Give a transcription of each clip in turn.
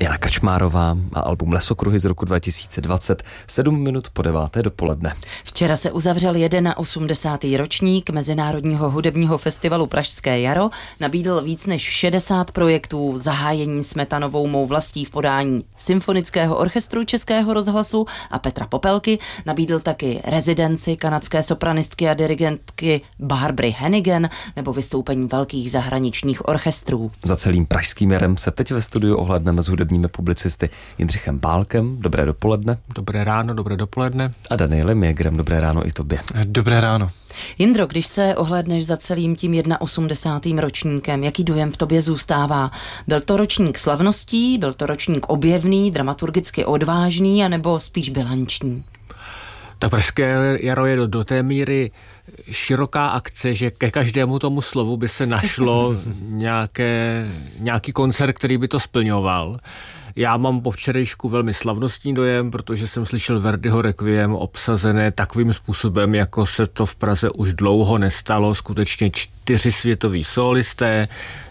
Jana Krčmárová a album Lesokruhy z roku 2020, 7 minut po 9. dopoledne. Včera se uzavřel 81. ročník Mezinárodního hudebního festivalu Pražské jaro, nabídl víc než 60 projektů, zahájení Smetanovou mou vlastí v podání Symfonického orchestru Českého rozhlasu a Petra Popelky, nabídl taky rezidenci kanadské sopranistky a dirigentky Barbary Hannigan nebo vystoupení velkých zahraničních orchestrů. Za celým pražským jarem se teď ve studiu ohlédneme s hudebními publicisty Jindřichem Bálkem. Dobré dopoledne. Dobré ráno, dobré dopoledne. A Danielem Jägerem. Dobré ráno i tobě. Dobré ráno. Jindro, když se ohlédneš za celým tím 81. ročníkem, jaký dojem v tobě zůstává? Byl to ročník slavností, byl to ročník objevný, dramaturgicky odvážný, anebo spíš bilanční? Tak Pražské jaro je do té míry široká akce, že ke každému tomu slovu by se našlo nějaký koncert, který by to splňoval. Já mám po včerejšku velmi slavnostní dojem, protože jsem slyšel Verdiho Requiem obsazené takovým způsobem, jako se to v Praze už dlouho nestalo. Skutečně 4 světoví sólisté,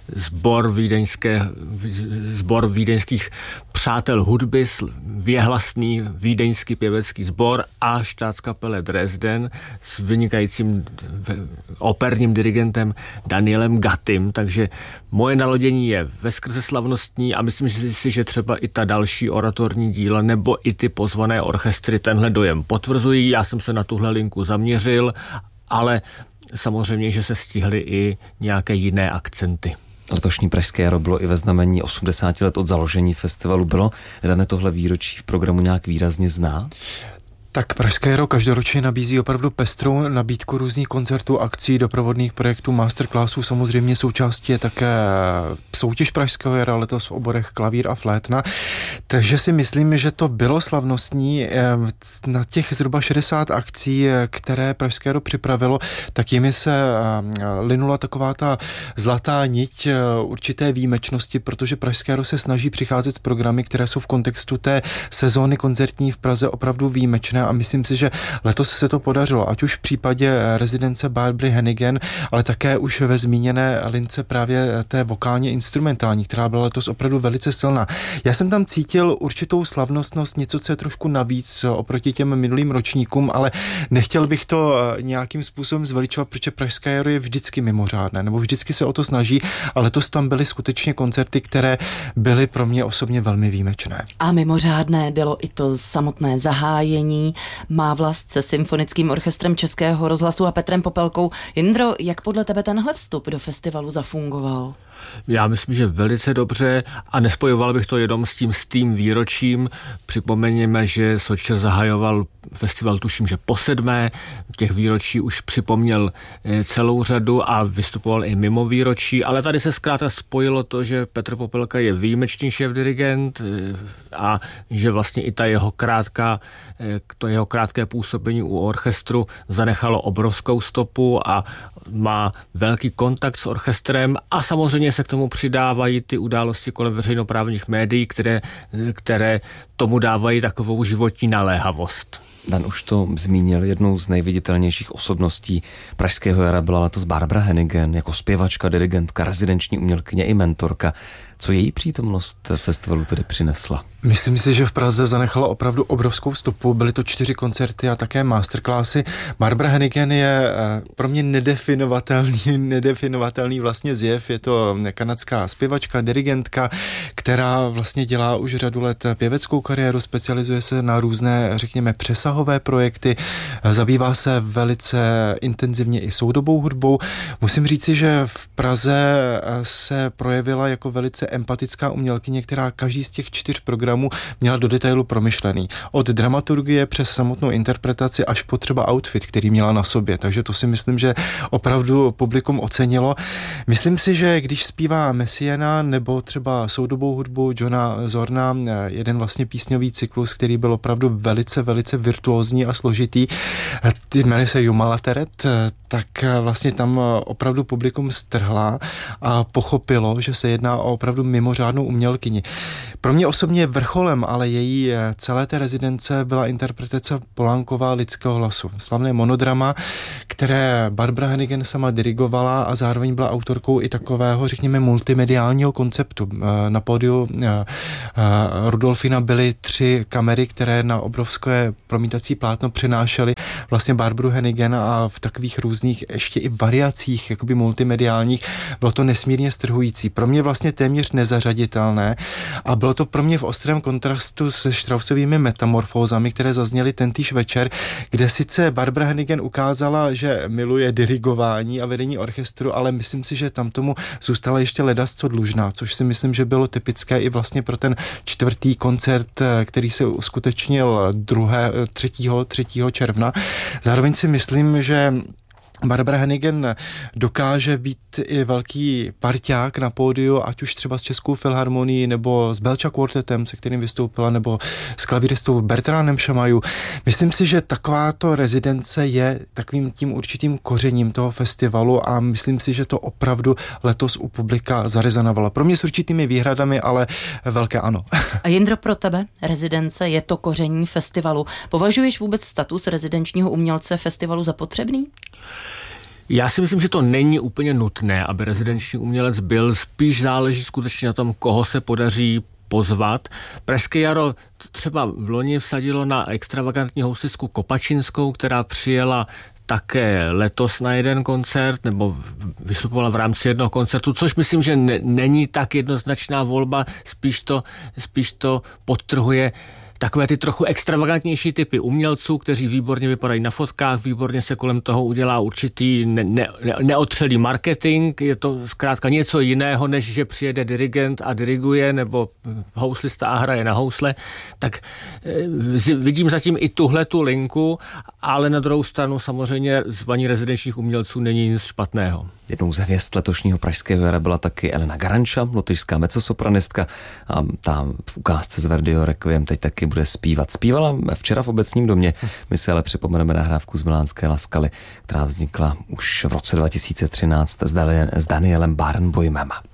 sbor vídeňských přátel hudby, věhlasný vídeňský pěvecký sbor a Staatskapelle Dresden s vynikajícím operním dirigentem Danielem Gattim. Takže moje naladění je veskrze slavnostní a myslím si, že třeba i ta další oratorní díla nebo i ty pozvané orchestry tenhle dojem potvrzují. Já jsem se na tuhle linku zaměřil, ale samozřejmě, že se stihly i nějaké jiné akcenty. Letošní Pražské jaro bylo i ve znamení 80 let od založení festivalu. Bylo dané tohle výročí v programu nějak výrazně znát? Tak Pražské jaro každoročně nabízí opravdu pestrou nabídku různých koncertů, akcí, doprovodných projektů, masterclassů. Samozřejmě součástí je také soutěž Pražského jara, letos v oborech klavír a flétna. Takže si myslím, že to bylo slavnostní. Na těch zhruba 60 akcí, které Pražské jaro připravilo, tak jimi se linula taková ta zlatá niť určité výjimečnosti, protože Pražské jaro se snaží přicházet s programy, které jsou v kontextu té sezóny koncertní v Praze opravdu výjimečné. A myslím si, že letos se to podařilo, ať už v případě rezidence Barbary Hannigan, ale také už ve zmíněné lince právě té vokálně instrumentální, která byla letos opravdu velice silná. Já jsem tam cítil určitou slavnostnost, něco, co je trošku navíc oproti těm minulým ročníkům, ale nechtěl bych to nějakým způsobem zveličovat, protože Pražské jaro je vždycky mimořádné, nebo vždycky se o to snaží, ale letos tam byly skutečně koncerty, které byly pro mě osobně velmi výjimečné. A mimořádné bylo i to samotné zahájení Má vlast se Symfonickým orchestrem Českého rozhlasu a Petrem Popelkou. Jindro, jak podle tebe tenhle vstup do festivalu zafungoval? Já myslím, že velice dobře a nespojoval bych to jenom s tím výročím. Připomeňme, že Sočer zahajoval festival, tuším, že po 7. těch výročí už připomněl celou řadu a vystupoval i mimo výročí, ale tady se zkrátka spojilo to, že Petr Popelka je výjimečný šéfdirigent a že vlastně i to jeho krátké působení u orchestru zanechalo obrovskou stopu a má velký kontakt s orchestrem a samozřejmě se k tomu přidávají ty události kolem veřejnoprávních médií, které tomu dávají takovou životní naléhavost. Dan už to zmínil, jednou z nejviditelnějších osobností Pražského jara byla letos Barbara Hannigan, jako zpěvačka, dirigentka, rezidenční umělkyně i mentorka. Co její přítomnost festivalu tedy přinesla? Myslím si, že v Praze zanechala opravdu obrovskou stopu. Byly to 4 koncerty a také masterclassy. Barbara Hannigan je pro mě nedefinovatelný vlastně zjev. Je to kanadská zpěvačka, dirigentka, která vlastně dělá už řadu let pěveckou kariéru, specializuje se na různé, řekněme, přesahové projekty, zabývá se velice intenzivně i soudobou hudbou. Musím říci, že v Praze se projevila jako velice empatická umělkyně, která každý z těch 4 programů měla do detailu promyšlený. Od dramaturgie přes samotnou interpretaci až po třeba outfit, který měla na sobě. Takže to si myslím, že opravdu publikum ocenilo. Myslím si, že když zpívá Messiana nebo třeba soudobou hudbu Johna Zorna, jeden vlastně písňový cyklus, který byl opravdu velice, velice voluptuózní a složitý. Jmenuje se Jumala Teret, tak vlastně tam opravdu publikum strhla a pochopilo, že se jedná o opravdu mimořádnou umělkyni. Pro mě osobně vrcholem, ale její celé té rezidence byla interpretace Polánková Lidského hlasu. Slavné monodrama, které Barbara Hennigan sama dirigovala a zároveň byla autorkou i takového, řekněme, multimediálního konceptu. Na pódiu Rudolfina byly 3 kamery, které na obrovské promítací plátno přinášely vlastně Barbaru Hennigan a v takových různých ještě i variacích, jakoby multimediálních, bylo to nesmírně strhující. Pro mě vlastně téměř nezařaditelné a bylo to pro mě v ostrém kontrastu se Straussovými metamorfózami, které zazněly tentýž večer, kde sice Barbara Hennigan ukázala, že miluje dirigování a vedení orchestru, ale myslím si, že tam tomu zůstala ještě ledasco dlužná, což si myslím, že bylo typické i vlastně pro ten 4. koncert, který se uskutečnil 3. června. Zároveň si myslím, že Barbara Hennigan dokáže být i velký parťák na pódiu, ať už třeba s Českou filharmonií, nebo s Belča kvartetem, se kterým vystoupila, nebo s klavíristou Bertrandem Chamajou. Myslím si, že takováto rezidence je takovým tím určitým kořením toho festivalu a myslím si, že to opravdu letos u publika zarezonovalo. Pro mě s určitými výhradami, ale velké ano. A Jindro, pro tebe rezidence je to koření festivalu. Považuješ vůbec status rezidenčního umělce festivalu za potřebný? Já si myslím, že to není úplně nutné, aby rezidenční umělec byl, spíš záleží skutečně na tom, koho se podaří pozvat. Pražské jaro třeba v loni vsadilo na extravagantní housistku Kopačinskou, která přijela také letos na jeden koncert, nebo vystupovala v rámci jednoho koncertu, což myslím, že není tak jednoznačná volba, spíš to podtrhuje takové ty trochu extravagantnější typy umělců, kteří výborně vypadají na fotkách, výborně se kolem toho udělá určitý neotřelý marketing, je to zkrátka něco jiného, než že přijede dirigent a diriguje, nebo houslista a hraje na housle, tak vidím zatím i tuhletu linku, ale na druhou stranu samozřejmě zvaní rezidenčních umělců není nic špatného. Jednou z hvězd letošního pražského jara byla taky Elena Garanča, lotyšská mezzosopranistka, a ta v ukázce z Verdiho Requiem teď taky bude zpívat. Zpívala včera v Obecním domě, my si ale připomeneme nahrávku z Milánské Laskaly, která vznikla už v roce 2013 s Danielem Barenboimem.